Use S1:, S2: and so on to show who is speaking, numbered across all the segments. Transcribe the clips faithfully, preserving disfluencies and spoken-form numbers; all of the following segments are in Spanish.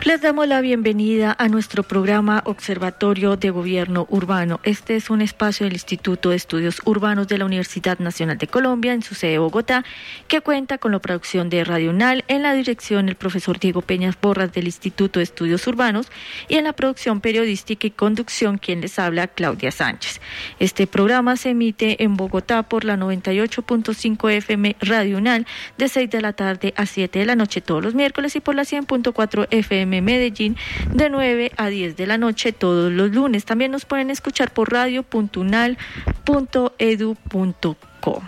S1: Les damos la bienvenida a nuestro programa Observatorio de Gobierno Urbano. Este es un espacio del Instituto de Estudios Urbanos de la Universidad Nacional de Colombia, en su sede Bogotá, que cuenta con la producción de Radio UNAL, en la dirección el profesor Diego Peñas Borras del Instituto de Estudios Urbanos y en la producción periodística y conducción quien les habla, Claudia Sánchez. Este programa se emite en Bogotá por la noventa y ocho punto cinco F M Radio UNAL de seis de la tarde a siete de la noche todos los miércoles y por la cien punto cuatro F M Medellín de nueve a diez de la noche todos los lunes. También nos pueden escuchar por radio punto unal punto edu punto co.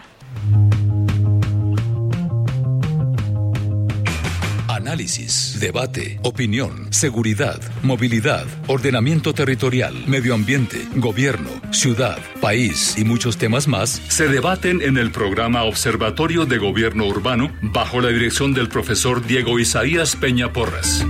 S2: Análisis, debate, opinión, seguridad, movilidad, ordenamiento territorial, medio ambiente, gobierno, ciudad, país y muchos temas más se debaten en el programa Observatorio de Gobierno Urbano bajo la dirección del profesor Diego Isaías Peña Porras.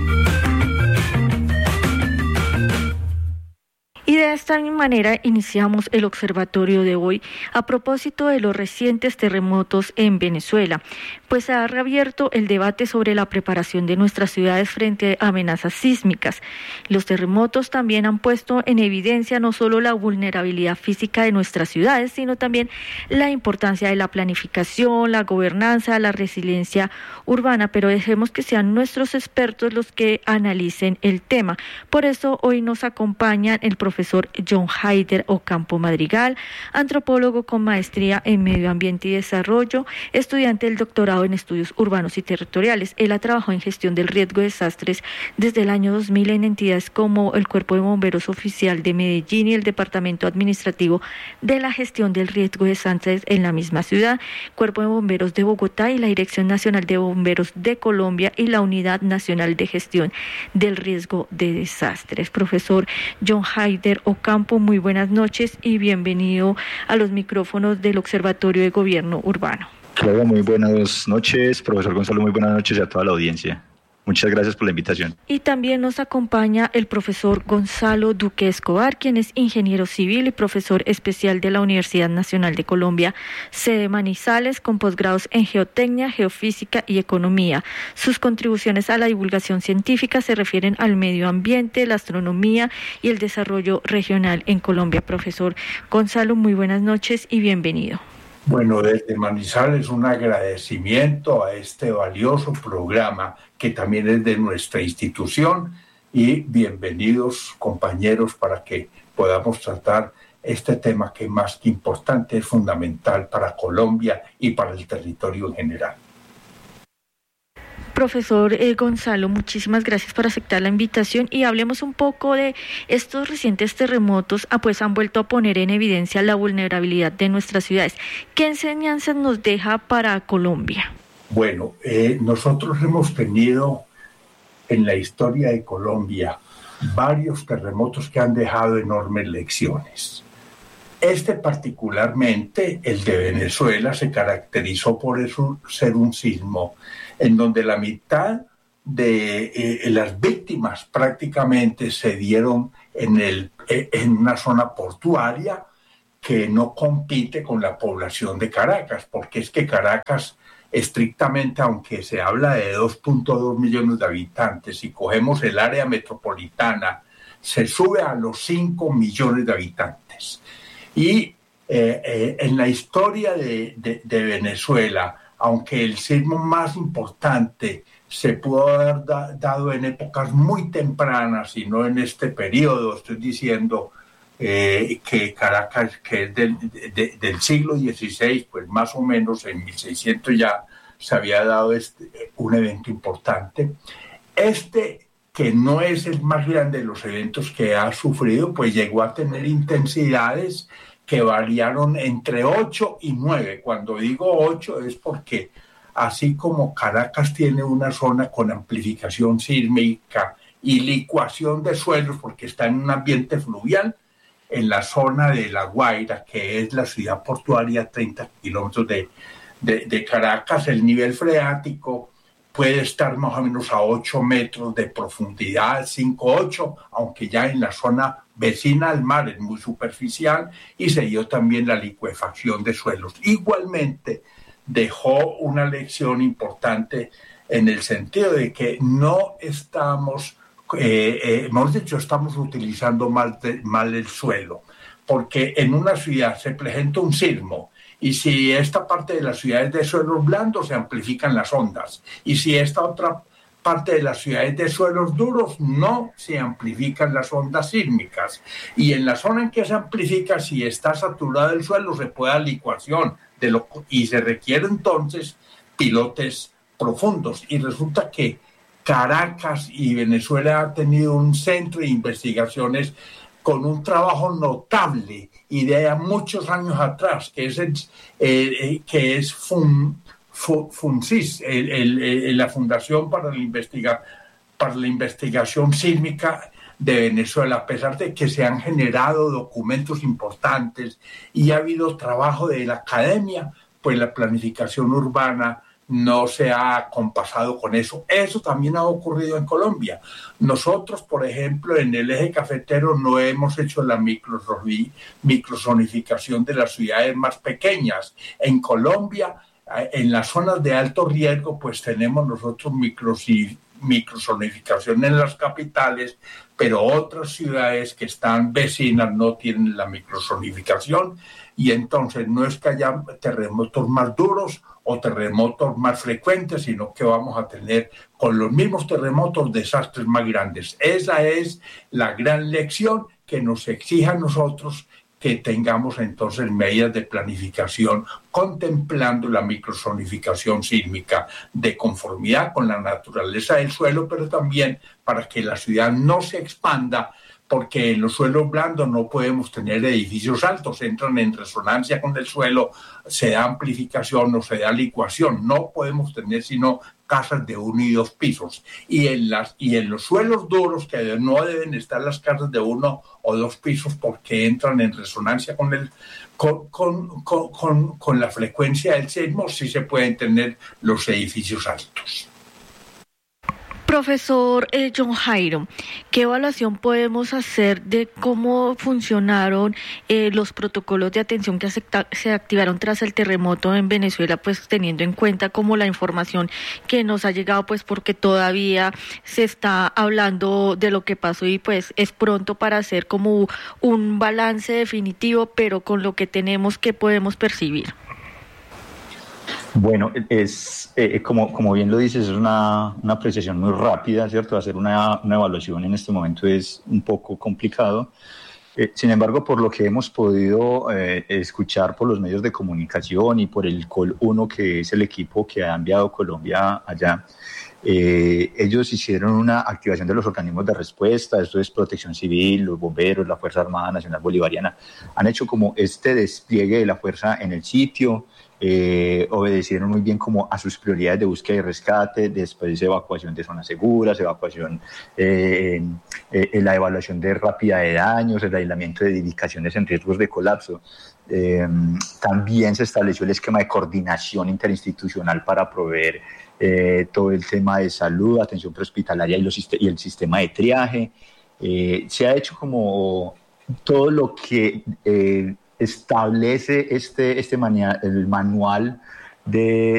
S1: Y de esta manera iniciamos el observatorio de hoy a propósito de los recientes terremotos en Venezuela, pues se ha reabierto el debate sobre la preparación de nuestras ciudades frente a amenazas sísmicas. Los terremotos también han puesto en evidencia no solo la vulnerabilidad física de nuestras ciudades, sino también la importancia de la planificación, la gobernanza, la resiliencia urbana, pero dejemos que sean nuestros expertos los que analicen el tema. Por eso hoy nos acompañan el profesor profesor John Haider Ocampo Madrigal, antropólogo con maestría en Medio Ambiente y Desarrollo, estudiante del doctorado en Estudios Urbanos y Territoriales. Él ha trabajado en gestión del riesgo de desastres desde el año dos mil en entidades como el Cuerpo de Bomberos Oficial de Medellín y el Departamento Administrativo de la Gestión del Riesgo de Desastres en la misma ciudad, Cuerpo de Bomberos de Bogotá y la Dirección Nacional de Bomberos de Colombia y la Unidad Nacional de Gestión del Riesgo de Desastres. Profesor John Haider Ocampo, muy buenas noches y bienvenido a los micrófonos del Observatorio de Gobierno Urbano.
S3: Claro, muy buenas noches, profesor Gonzalo, muy buenas noches y a toda la audiencia. Muchas gracias por la invitación.
S1: Y también nos acompaña el profesor Gonzalo Duque Escobar, quien es ingeniero civil y profesor especial de la Universidad Nacional de Colombia, sede Manizales, con posgrados en geotecnia, geofísica y economía. Sus contribuciones a la divulgación científica se refieren al medio ambiente, la astronomía y el desarrollo regional en Colombia. Profesor Gonzalo, muy buenas noches y bienvenido.
S4: Bueno, desde Manizales un agradecimiento a este valioso programa que también es de nuestra institución y bienvenidos compañeros para que podamos tratar este tema que más que importante es fundamental para Colombia y para el territorio en general.
S1: Profesor eh, Gonzalo, muchísimas gracias por aceptar la invitación y hablemos un poco de estos recientes terremotos, ah, pues han vuelto a poner en evidencia la vulnerabilidad de nuestras ciudades. ¿Qué enseñanzas nos deja para Colombia?
S4: Bueno, eh, nosotros hemos tenido en la historia de Colombia varios terremotos que han dejado enormes lecciones. Este particularmente, el de Venezuela, se caracterizó por eso ser un sismo en donde la mitad de eh, las víctimas prácticamente se dieron en, el, eh, en una zona portuaria que no compite con la población de Caracas, porque es que Caracas, estrictamente, aunque se habla de dos punto dos millones de habitantes, si cogemos el área metropolitana, se sube a los cinco millones de habitantes. Y eh, eh, en la historia de, de, de Venezuela, aunque el sismo más importante se pudo haber da, dado en épocas muy tempranas y no en este periodo, estoy diciendo eh, que Caracas, que es del, de, del siglo dieciséis, pues más o menos en mil seiscientos ya se había dado este, un evento importante. Este, que no es el más grande de los eventos que ha sufrido, pues llegó a tener intensidades que variaron entre ocho y nueve. Cuando digo ocho es porque así como Caracas tiene una zona con amplificación sísmica y licuación de suelos porque está en un ambiente fluvial, en la zona de La Guaira, que es la ciudad portuaria a treinta kilómetros de, de, de Caracas, el nivel freático puede estar más o menos a ocho metros de profundidad, cinco, ocho, aunque ya en la zona vecina al mar es muy superficial, y se dio también la licuefacción de suelos. Igualmente dejó una lección importante en el sentido de que no estamos eh, eh, hemos dicho, estamos utilizando mal, de, mal el suelo, porque en una ciudad se presenta un sismo, y si esta parte de la ciudad es de suelos blandos, se amplifican las ondas, y si esta otra parte de las ciudades de suelos duros, no se amplifican las ondas sísmicas. Y en la zona en que se amplifica, si está saturado el suelo, se puede dar licuación de lo, y se requiere entonces pilotes profundos. Y resulta que Caracas y Venezuela han tenido un centro de investigaciones con un trabajo notable y de muchos años atrás, que es, eh, que es FUN, FUNSIS, el, el, el, la Fundación para la, Investiga, para la Investigación Sísmica de Venezuela, a pesar de que se han generado documentos importantes y ha habido trabajo de la academia, pues la planificación urbana no se ha compasado con eso. Eso también ha ocurrido en Colombia. Nosotros, por ejemplo, en el eje cafetero no hemos hecho la microzonificación de las ciudades más pequeñas. En Colombia, en las zonas de alto riesgo, pues tenemos nosotros microzonificación en las capitales, pero otras ciudades que están vecinas no tienen la microzonificación, y entonces no es que haya terremotos más duros o terremotos más frecuentes, sino que vamos a tener con los mismos terremotos desastres más grandes. Esa es la gran lección que nos exige a nosotros, que tengamos entonces medidas de planificación contemplando la microzonificación sísmica de conformidad con la naturaleza del suelo, pero también para que la ciudad no se expanda, porque en los suelos blandos no podemos tener edificios altos, entran en resonancia con el suelo, se da amplificación o se da licuación, no podemos tener sino casas de uno y dos pisos. Y en, las, y en los suelos duros, que no deben estar las casas de uno o dos pisos porque entran en resonancia con, el, con, con, con, con, con la frecuencia del sismo, sí se pueden tener los edificios altos.
S1: Profesor eh, John Jairo, ¿qué evaluación podemos hacer de cómo funcionaron eh, los protocolos de atención que se activaron tras el terremoto en Venezuela, pues teniendo en cuenta como la información que nos ha llegado, pues porque todavía se está hablando de lo que pasó y pues es pronto para hacer como un balance definitivo, pero con lo que tenemos, ¿qué podemos percibir?
S3: Bueno, es eh, como, como bien lo dices, es una, una apreciación muy rápida, ¿cierto? Hacer una, una evaluación en este momento es un poco complicado. Eh, sin embargo, por lo que hemos podido eh, escuchar por los medios de comunicación y por el COL uno, que es el equipo que ha enviado Colombia allá, eh, ellos hicieron una activación de los organismos de respuesta, esto es Protección Civil, los bomberos, la Fuerza Armada Nacional Bolivariana, han hecho como este despliegue de la fuerza en el sitio. Eh, obedecieron muy bien como a sus prioridades de búsqueda y rescate, después evacuación de zonas seguras, evacuación, eh, eh, la evaluación de rápida de daños, el aislamiento de edificaciones en riesgos de colapso. Eh, también se estableció el esquema de coordinación interinstitucional para proveer eh, todo el tema de salud, atención prehospitalaria y, los, y el sistema de triaje. Eh, se ha hecho como todo lo que eh, establece este, este manual, el manual de